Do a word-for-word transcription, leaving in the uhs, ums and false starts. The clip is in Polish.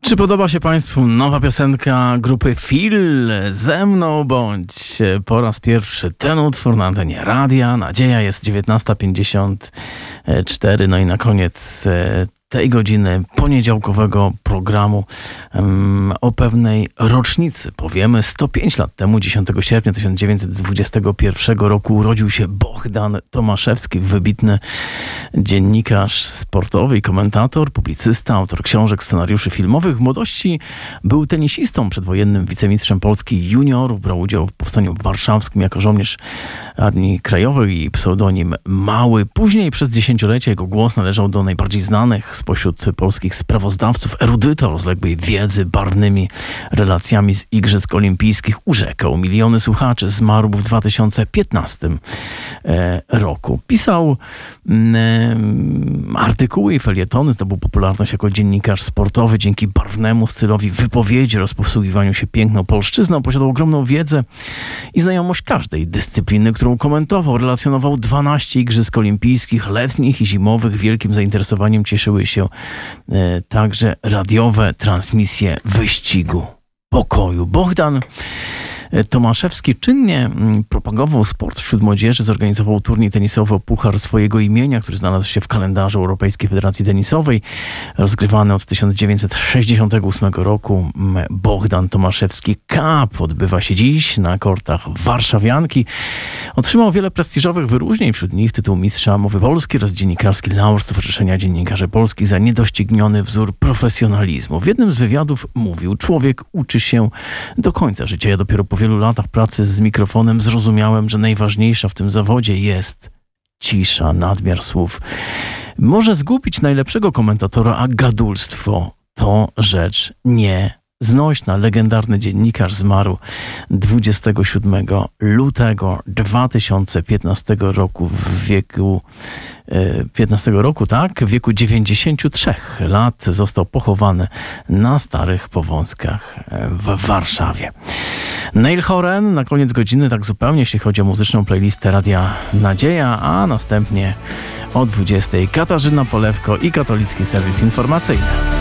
Czy podoba się Państwu nowa piosenka grupy Fil? Ze mną bądź. Po raz pierwszy ten utwór na antenie radia. Nadzieja, jest dziewiętnasta pięćdziesiąt cztery. No i na koniec tej godziny poniedziałkowego programu um, o pewnej rocznicy. Powiemy, sto pięć lat temu, dziesiątego sierpnia tysiąc dziewięćset dwudziestego pierwszego roku urodził się Bohdan Tomaszewski, wybitny dziennikarz sportowy i komentator, publicysta, autor książek, scenariuszy filmowych. W młodości był tenisistą, przedwojennym wicemistrzem Polski juniorów, brał udział w powstaniu warszawskim jako żołnierz Armii Krajowej i pseudonim Mały. Później przez dziesięciolecia jego głos należał do najbardziej znanych spośród polskich sprawozdawców, erudyta o rozległej wiedzy, barwnymi relacjami z Igrzysk Olimpijskich. Urzekał miliony słuchaczy, zmarł w dwa tysiące piętnastym roku. Pisał mm, artykuły i felietony, zdobył popularność jako dziennikarz sportowy dzięki barwnemu stylowi wypowiedzi, rozposługiwaniu się piękną polszczyzną. Posiadał ogromną wiedzę i znajomość każdej dyscypliny, którą komentował. Relacjonował dwanaście Igrzysk Olimpijskich, letnich i zimowych. Wielkim zainteresowaniem cieszyły się e, także radiowe transmisje wyścigu pokoju. Bohdan Tomaszewski czynnie propagował sport wśród młodzieży, zorganizował turniej tenisowy o puchar swojego imienia, który znalazł się w kalendarzu Europejskiej Federacji Tenisowej. Rozgrywany od tysiąc dziewięćset sześćdziesiątego ósmego roku Bohdan Tomaszewski Cup odbywa się dziś na kortach warszawianki. Otrzymał wiele prestiżowych wyróżnień, wśród nich tytuł mistrza mowy polskiej oraz dziennikarski laur Stowarzyszenia Dziennikarzy Polskich za niedościgniony wzór profesjonalizmu. W jednym z wywiadów mówił: człowiek uczy się do końca życia. Ja dopiero po wielu latach pracy z mikrofonem zrozumiałem, że najważniejsza w tym zawodzie jest cisza. Nadmiar słów może zgubić najlepszego komentatora, a gadulstwo to rzecz nieznośna. Legendarny dziennikarz zmarł dwudziestego siódmego lutego dwa tysiące piętnastego roku w wieku piętnastego roku, tak? W wieku dziewięćdziesięciu trzech lat został pochowany na Starych Powązkach w Warszawie. Neil Horan na koniec godziny, tak zupełnie, jeśli chodzi o muzyczną playlistę Radia Nadzieja, a następnie o dwudziestej Katarzyna Polewko i Katolicki Serwis Informacyjny.